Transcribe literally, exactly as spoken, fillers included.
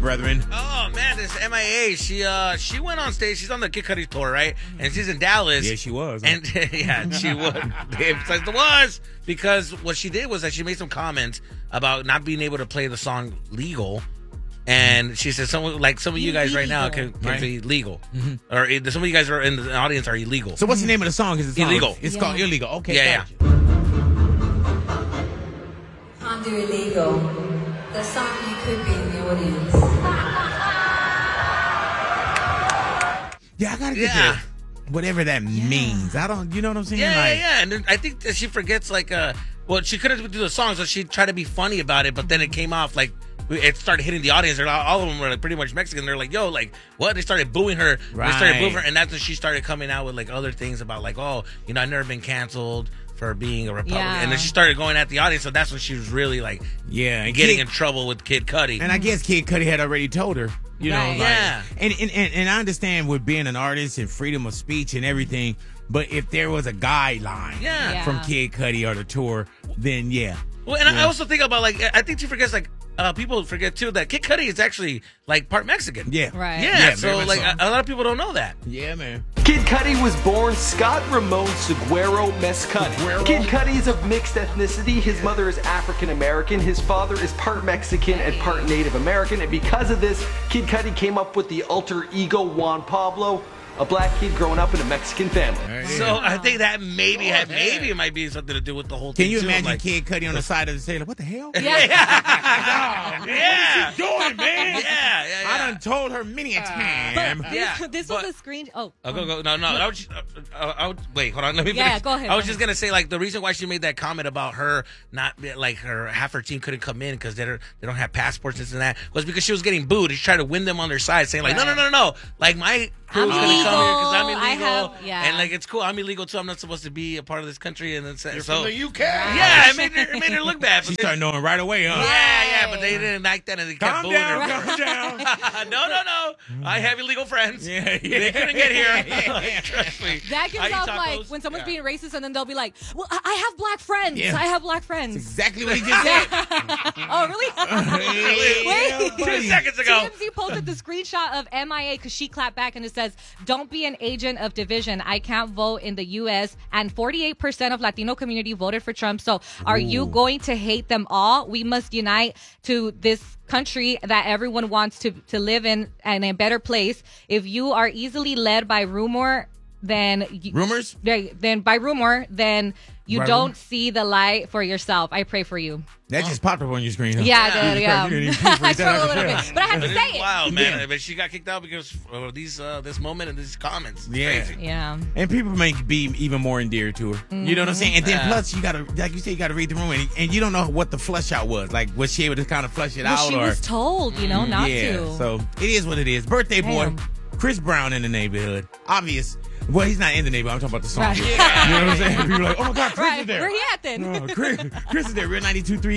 brethren? Oh man, this M I A. She uh she went on stage. She's on the Kid Cudi tour, right? And she's in Dallas. Yeah, she was. And yeah, she was. It was because what she did was that she made some comments about not being able to play the song "Legal." And she said, "Some like some of you guys right now can, can right. be legal, mm-hmm. or some of you guys are in the audience are illegal." So what's the name of the song? Is it illegal? It's yeah. called Illegal. Okay, yeah, gotcha. yeah. Can't do illegal. There's some of you could be in the audience. Yeah, I gotta get Yeah. that. Whatever that Yeah. means. I don't. You know what I'm saying? Yeah, like, yeah, yeah. And then I think that she forgets like uh, well, she couldn't do the song, so she tried to be funny about it, but then it came off like. It started hitting the audience. They're all, all of them were like pretty much Mexican. They're like, "Yo, like what?" They started booing her. Right. They started booing her, and that's when she started coming out with like other things about like, "Oh, you know, I've never been canceled for being a Republican." Yeah. And then she started going at the audience. So that's when she was really like, yeah, and getting Kid, in trouble with Kid Cudi. And I guess Kid Cudi had already told her, you know, Right. like, Yeah. And, and and and I understand with being an artist and freedom of speech and everything, but if there was a guideline Yeah. Yeah. from Kid Cudi or the tour, then yeah. Well, and Yeah. I also think about like, I think she forgets like. Uh, people forget too that Kid Cudi is actually like part Mexican. Yeah. Right. Yeah. Yeah, so very much like so. a, a lot of people don't know that. Yeah, man. Kid Cudi was born Scott Ramon Seguero Mescudi. Seguero? Kid Cudi is of mixed ethnicity. His mother is African American. His father is part Mexican and part Native American. And because of this, Kid Cudi came up with the alter ego Juan Pablo, a black kid growing up in a Mexican family. Right, So yeah. I think that maybe Oh, had, man. maybe it might be something to do with the whole thing. Can you too. imagine Like, Kid Cudi on the side of the stage? Like, what the hell? Yeah. yeah. Doing, man. Yeah, yeah, yeah. I done told her many a time. But Yeah, this, this but- was a screen. Oh, Oh, go, go. No, no. I was just, uh, uh, I would, wait, hold on. Let me Yeah, finish. go ahead, I was go just ahead. going to say, like, the reason why she made that comment about her not, like, her, half her team couldn't come in because they don't, they don't have passports, this and that, was because she was getting booed. She tried to win them on their side, saying, like, no, no, no, no, no. Like, my crew's I'm going to come here because I'm illegal. I illegal. have- yeah. And, like, it's cool. I'm illegal, too. I'm not supposed to be a part of this country. And then, so, You're from the U K. yeah, it made her, it made her look bad. She But they- started knowing right away, huh? yeah, yeah, but they didn't like that and they kept Calm booing down, her. calm down. no, no, no. I have illegal friends. Yeah, yeah. They couldn't get here. Trust me. that gives I eat off tacos. like when someone's Yeah. being racist and then they'll be like, "Well, I I have black friends. Yeah. I have black friends." Exactly what he just said. Oh, really? Wait. Two seconds ago. T M Z posted the screenshot of M I A because she clapped back and it says, "Don't be an agent of division. I can't vote in the U S" and forty-eight percent of Latino community voted for Trump. So are you Ooh. going to hate them all? We must unite to this country that everyone wants to, to live in and a better place. If you are easily led by rumor, then you, Rumors? Then then by rumor, then you By don't rumor? see the light for yourself. I pray for you. That just popped up on your screen, huh? Yeah, Yeah. I did, yeah. You didn't I freak that struggled a out little yourself. bit, but I had But to it say is it. wild, man. Yeah. But she got kicked out because of these, uh, this moment and these comments. It's Yeah. crazy. Yeah. And people may be even more endeared to her. You know what I'm saying? And then Yeah. plus, you gotta, like you said, you gotta read the room, and, and you don't know what the flush out was. Like, was she able to kind of flush it Well, out, she or was told, you know, not yeah? to. So it is what it is. Birthday boy, Damn. Chris Brown in the neighborhood. Obvious. Well, he's not in the neighborhood. I'm talking about the song. Right. You know what I'm saying? People are like, oh my God, Chris Right. is there. Where he at then? Oh, Chris, Chris is there. Real ninety-two point three